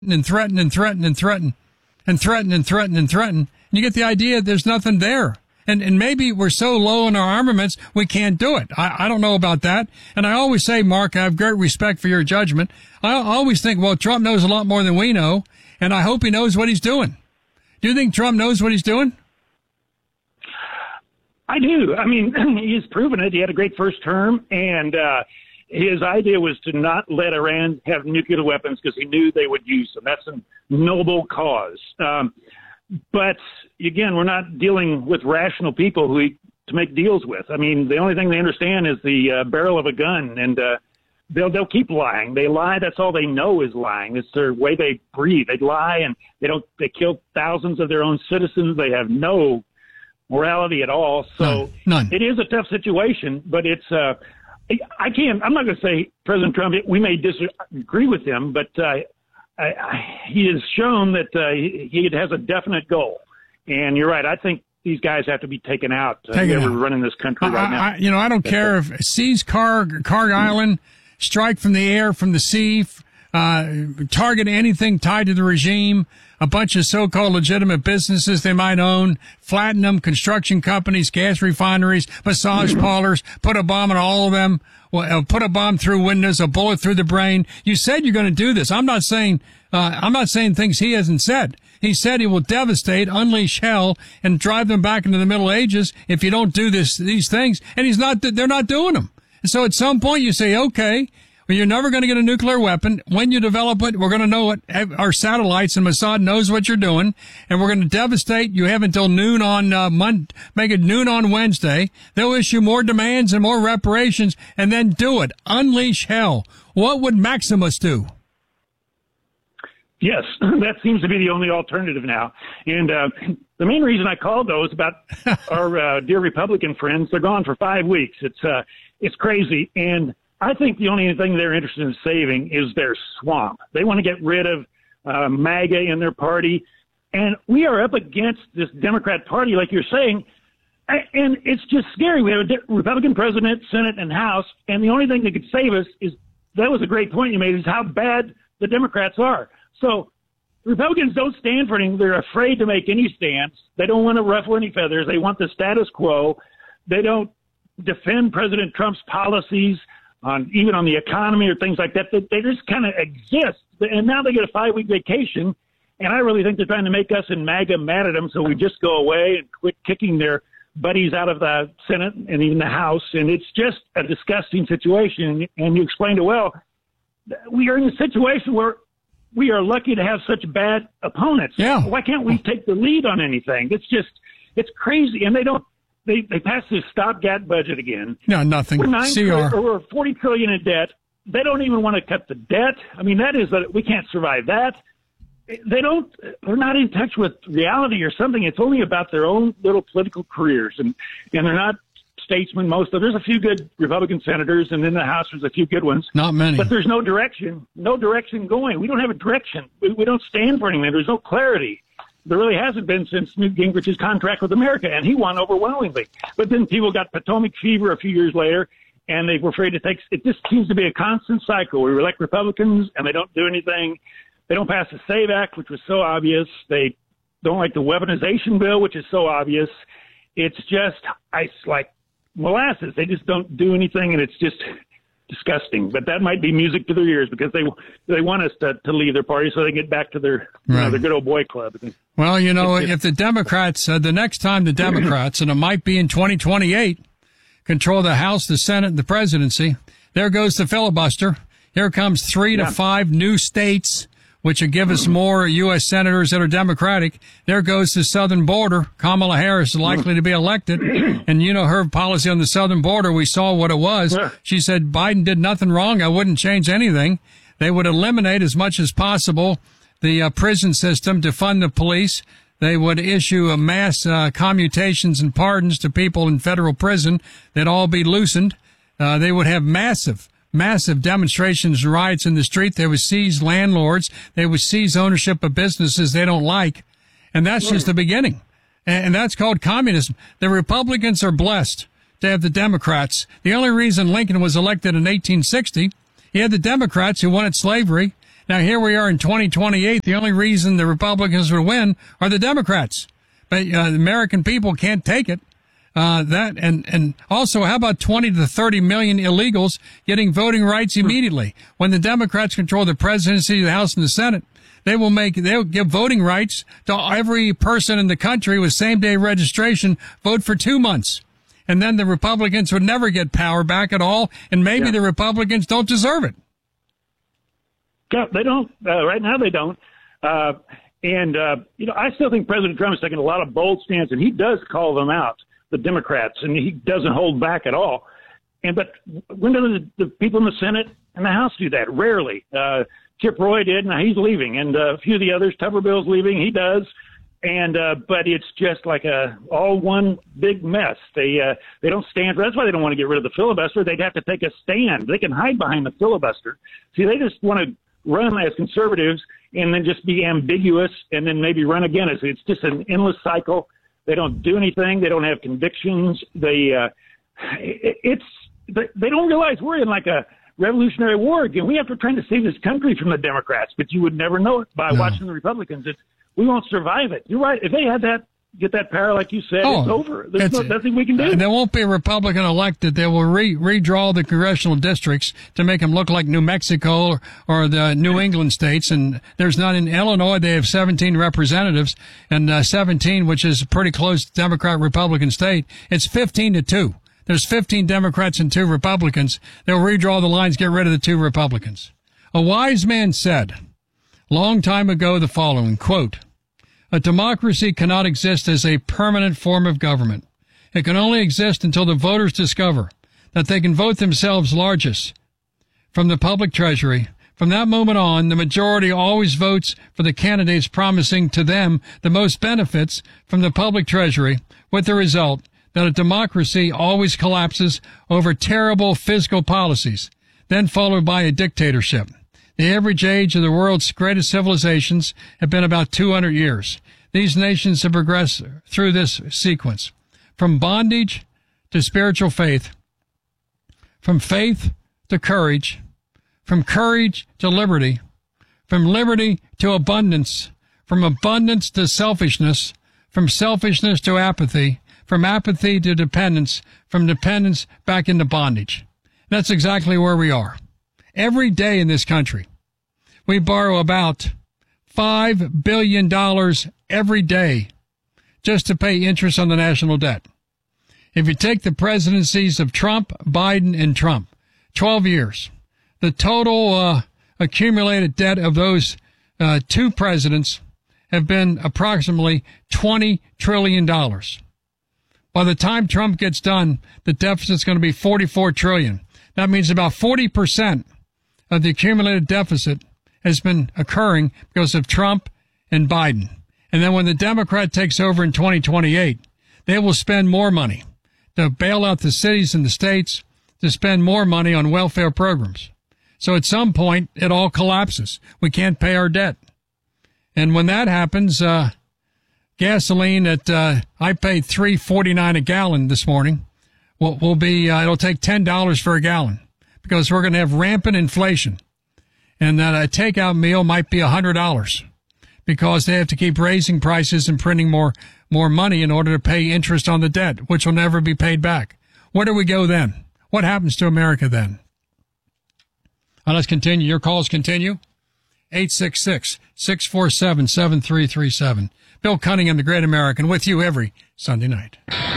and threaten and threaten and threaten and threaten and threaten and threaten. And you get the idea there's nothing there. And maybe we're so low in our armaments, we can't do it. I don't know about that. And I always say, Mark, I have great respect for your judgment. I always think, well, Trump knows a lot more than we know, and I hope he knows what he's doing. Do you think Trump knows what he's doing? I do. I mean, he's proven it. He had a great first term, and his idea was to not let Iran have nuclear weapons because he knew they would use them. That's a noble cause. But again, we're not dealing with rational people to make deals with. I mean, the only thing they understand is the barrel of a gun, and they'll keep lying. They lie. That's all they know is lying. It's their way they breathe. They lie, and they kill thousands of their own citizens. They have no morality at all. So None. It is a tough situation, but it's I'm not going to say President Trump, we may disagree with him, but he has shown that he has a definite goal. And you're right. I think these guys have to be taken out. Whoever running this country right now. I don't care if seize Carg Island, strike from the air, from the sea, target anything tied to the regime, a bunch of so-called legitimate businesses they might own, flatten them, construction companies, gas refineries, massage parlors, put a bomb on all of them, put a bomb through windows, a bullet through the brain. You said you're going to do this. I'm not saying things he hasn't said. He said he will devastate, unleash hell, and drive them back into the Middle Ages if you don't do these things. And they're not doing them. And so at some point you say, okay, well, you're never going to get a nuclear weapon. When you develop it, we're going to know it. Our satellites and Mossad knows what you're doing, and we're going to devastate. You have until noon on make it noon on Wednesday. They'll issue more demands and more reparations, and then do it. Unleash hell. What would Maximus do? Yes, that seems to be the only alternative now. And the main reason I called, though, is about our dear Republican friends. They're gone for 5 weeks. It's crazy, and I think the only thing they're interested in saving is their swamp. They want to get rid of MAGA in their party. And we are up against this Democrat Party, like you're saying, and it's just scary. We have a Republican president, Senate, and House, and the only thing that could save us that was a great point you made, is how bad the Democrats are. So Republicans don't stand for anything. They're afraid to make any stance. They don't want to ruffle any feathers. They want the status quo. They don't defend President Trump's policies even on the economy or things like that. They just kind of exist. And now they get a 5-week vacation. And I really think they're trying to make us in MAGA mad at them, so we just go away and quit kicking their buddies out of the Senate and even the House. And it's just a disgusting situation. And you explained it well. We are in a situation where we are lucky to have such bad opponents. Yeah. Why can't we take the lead on anything? It's crazy. And they passed this stopgap budget again. No, nothing. We're $40 trillion in debt. They don't even want to cut the debt. I mean, we can't survive that. They're not in touch with reality or something. It's only about their own little political careers. And they're not statesmen, there's a few good Republican senators, and in the House there's a few good ones. Not many. But there's no direction going. We don't have a direction. We don't stand for anything. There's no clarity. There really hasn't been since Newt Gingrich's contract with America, and he won overwhelmingly. But then people got Potomac fever a few years later, and they were afraid to take – it just seems to be a constant cycle. We elect Republicans, and they don't do anything. They don't pass the SAVE Act, which was so obvious. They don't like the weaponization bill, which is so obvious. It's just it's like molasses. They just don't do anything, and it's just disgusting. But that might be music to their ears because they want us to leave their party so they get back to their their good old boy club. Well, if the Democrats, the next time the Democrats, and it might be in 2028, control the House, the Senate, and the presidency, there goes the filibuster. Here comes 3 to 5 new states, which will give us more U.S. senators that are Democratic. There goes the southern border. Kamala Harris is likely to be elected. And, her policy on the southern border, we saw what it was. She said Biden did nothing wrong. I wouldn't change anything. They would eliminate as much as possible the prison system to fund the police. They would issue a mass commutations and pardons to people in federal prison. They'd all be loosened. They would have massive demonstrations and riots in the street. They would seize landlords. They would seize ownership of businesses they don't like. And that's just the beginning. And that's called communism. The Republicans are blessed to have the Democrats. The only reason Lincoln was elected in 1860, he had the Democrats who wanted slavery. Now, here we are in 2028. The only reason the Republicans would win are the Democrats. But the American people can't take it. And also, how about 20 to 30 million illegals getting voting rights immediately? When the Democrats control the presidency, the House, and the Senate, they'll give voting rights to every person in the country with same-day registration, vote for 2 months. And then the Republicans would never get power back at all, and maybe the Republicans don't deserve it. Yeah, they don't. Right now they don't. I still think President Trump is taking a lot of bold stance, and he does call them out, the Democrats, and he doesn't hold back at all. But when do the people in the Senate and the House do that? Rarely. Chip Roy did, and he's leaving, and a few of the others. Tuberville's leaving, he does. But it's just like all one big mess. They don't stand for. That's why they don't want to get rid of the filibuster. They'd have to take a stand. They can hide behind the filibuster. See, they just want to run as conservatives and then just be ambiguous and then maybe run again. It's just an endless cycle. They don't do anything. They don't have convictions. They don't realize we're in like a Revolutionary War again. We have to try to save this country from the Democrats, but you would never know it by watching the Republicans. We won't survive it. You're right. If they had get that power, like you said, it's over. There's nothing we can do. There won't be a Republican elected. They will redraw the congressional districts to make them look like New Mexico or the New England states. And there's none in Illinois. They have 17 representatives, and 17, which is a pretty close Democrat-Republican state. It's 15-2. There's 15 Democrats and 2 Republicans. They'll redraw the lines, get rid of the 2 Republicans. A wise man said long time ago the following, quote, "A democracy cannot exist as a permanent form of government. It can only exist until the voters discover that they can vote themselves largest from the public treasury. From that moment on, the majority always votes for the candidates promising to them the most benefits from the public treasury, with the result that a democracy always collapses over terrible fiscal policies, then followed by a dictatorship. The average age of the world's greatest civilizations have been about 200 years. These nations have progressed through this sequence, from bondage to spiritual faith, from faith to courage, from courage to liberty, from liberty to abundance, from abundance to selfishness, from selfishness to apathy, from apathy to dependence, from dependence back into bondage. That's exactly where we are. Every day in this country, we borrow about $5 billion every day just to pay interest on the national debt. If you take the presidencies of Trump, Biden, and Trump, 12 years, the total accumulated debt of those 2 presidents have been approximately $20 trillion. By the time Trump gets done, the deficit's going to be $44 trillion. That means about 40% of the accumulated deficit has been occurring because of Trump and Biden. And then when the Democrat takes over in 2028, they will spend more money to bail out the cities and the states, to spend more money on welfare programs. So at some point, it all collapses. We can't pay our debt. And when that happens, gasoline at I paid $3.49 a gallon this morning. Will be it'll take $10 for a gallon because we're going to have rampant inflation, and that a takeout meal might be $100 because they have to keep raising prices and printing more money in order to pay interest on the debt, which will never be paid back. Where do we go then? What happens to America then? Let's continue. Your calls continue. 866-647-7337. Bill Cunningham, the Great American, with you every Sunday night.